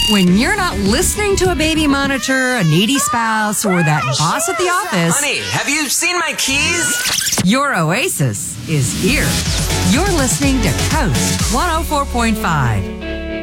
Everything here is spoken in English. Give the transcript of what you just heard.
When you're not listening to a baby monitor, a needy spouse, or that boss at the office, Honey, have you seen my keys? your oasis is here. You're listening to Coast 104.5.